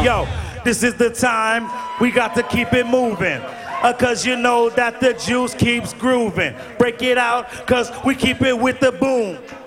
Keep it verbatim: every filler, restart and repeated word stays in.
yo, this is the time we got to keep it moving. Uh, cause you know that the juice keeps grooving. Break it out, cause we keep it with the boom.